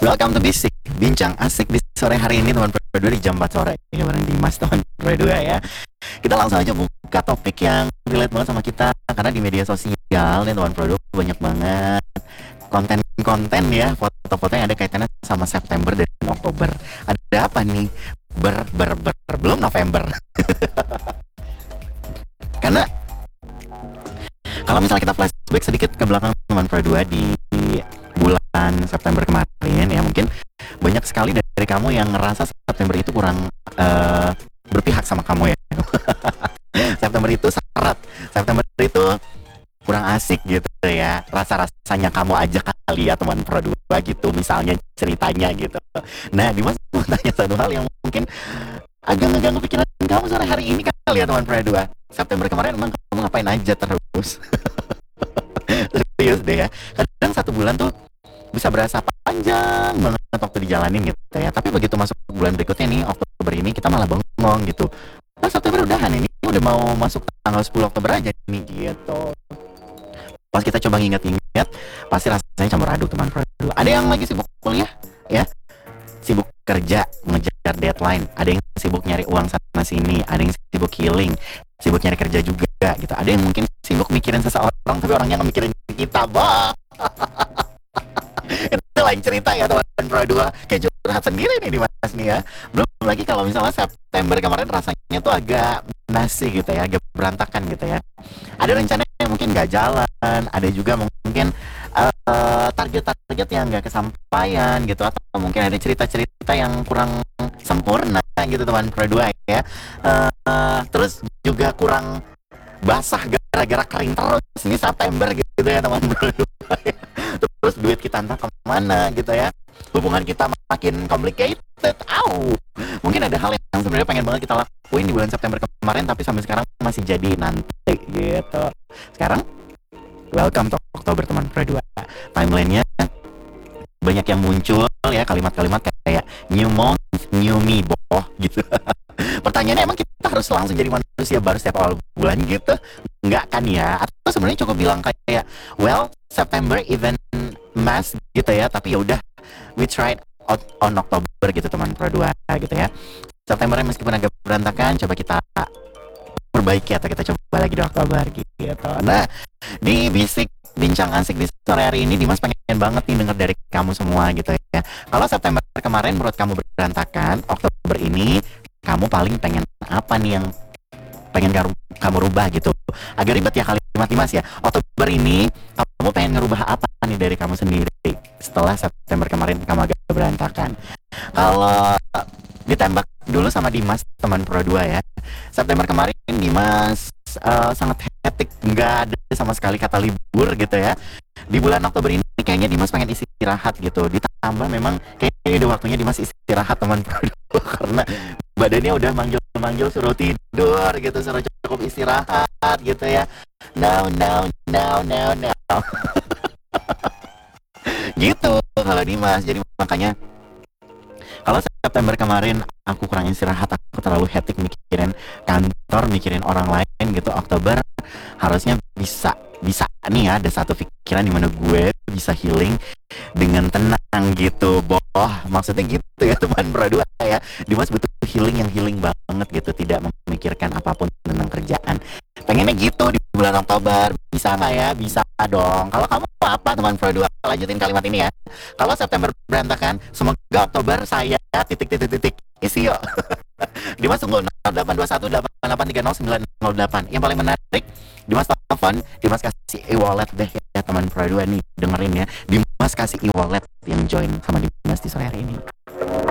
Welcome to Bisik, bincang asik di sore hari ini teman berdua di jam 4 sore. Ini bareng Dimas teman berdua ya. Kita langsung aja buka topik yang relate banget sama kita. Karena di media sosial nih teman berdua banyak banget konten-konten ya, foto-foto yang ada kaitannya sama September dan Oktober. Ada apa nih? Belum November. Karena kalau misalnya kita flashback sedikit ke belakang teman berdua di bulan September kemarin ya, mungkin banyak sekali dari kamu yang ngerasa September itu kurang berpihak sama kamu ya. September itu syarat, September itu kurang asik gitu ya, rasa-rasanya kamu aja kali ya teman berdua gitu, misalnya ceritanya gitu. Nah, Dimas mau tanya satu hal yang mungkin agak ngeganggu pikiran kamu sore hari ini kali ya teman berdua. September kemarin emang kamu ngapain aja terus? Serius deh ya, kadang satu bulan tuh bisa berasa panjang banget waktu dijalanin gitu ya, tapi begitu masuk bulan berikutnya nih, Oktober ini, kita malah bengong gitu. Nah, September udahan ini, udah mau masuk tanggal 10 Oktober aja nih gitu. Pas kita coba nginget-nginget, pasti rasanya campur aduk teman berdua. Ada yang lagi sibuk kuliah ya, sibuk kerja mengejar deadline, ada yang sibuk nyari uang sana sini, ada yang sibuk healing, sibuk nyari kerja juga gitu. Ada yang mungkin sibuk mikirin seseorang tapi orangnya nggak mikirin kita, bah. Itu lain cerita ya teman berdua, kayak curhat sendiri nih di Mas nih ya. Belum lagi kalau misalnya September kemarin rasanya tuh agak nasi gitu ya, agak berantakan gitu ya. Ada rencana yang mungkin nggak jalan, ada juga mungkin target-target yang nggak kesampaian gitu, atau mungkin ada cerita-cerita yang kurang sempurna gitu teman berdua ya. Terus juga kurang basah gara-gara kering terus ini September gitu ya teman berdua ya. Terus duit kita entah kemana gitu ya, hubungan kita makin complicated. Mungkin ada hal yang sebenarnya pengen banget kita lakuin di bulan September kemarin tapi sampai sekarang masih jadi nanti gitu. Sekarang welcome to Oktober teman berdua. Timelinenya banyak yang muncul ya, kalimat-kalimat kayak new month, new me, boh gitu. Pertanyaannya, emang kita harus langsung jadi manusia baru setiap awal bulan gitu? Enggak kan ya? Atau sebenarnya cukup bilang kayak, well, September even mass gitu ya, tapi ya udah, we tried out on October gitu teman berdua gitu ya. Septembernya meskipun agak berantakan, coba kita perbaiki atau kita coba lagi di Oktober gitu. Nah, di Bisik bincang asik di sore hari ini, Dimas pengen banget nih denger dari kamu semua gitu ya. Kalau September kemarin menurut kamu berantakan, Oktober ini kamu paling pengen apa nih yang pengen kamu rubah gitu? Agak ribet ya kalimat Dimas ya. Oktober ini kamu pengen ngerubah apa nih dari kamu sendiri setelah September kemarin kamu agak berantakan? Kalau ditembak dulu sama Dimas teman Pro 2 ya, September kemarin Dimas sangat hektik, nggak ada sama sekali kata libur gitu ya. Di bulan Oktober ini kayaknya Dimas pengen istirahat gitu, ditambah memang kayaknya udah waktunya Dimas istirahat teman Pro 2 karena badannya udah manggil-manggil suruh tidur gitu, suruh cukup istirahat gitu ya. Now gitu kalau Dimas. Jadi makanya kalau September kemarin aku kurang istirahat, aku terlalu hektik mikirin kantor, mikirin orang lain gitu, Oktober harusnya bisa nih ya, ada satu pikiran dimana gue bisa healing dengan tenang gitu, boh. Maksudnya gitu ya teman berdua ya. Dimas butuh healing yang healing banget gitu, tidak memikirkan apapun tentang kerjaan. Pengennya gitu di bulan Oktober. Bisa nggak ya? Bisa dong. Kalau kamu apa teman berdua? Lanjutin kalimat ini ya. Kalau September berantakan, semoga Oktober saya titik isi yuk. Dimas tunggu 082188300908. Yang paling menarik, Dimas telepon, Dimas kasih e-wallet deh ya teman berdua nih, dengerin ya. Dimas kasih e-wallet yang join sama Dimas di sore hari ini.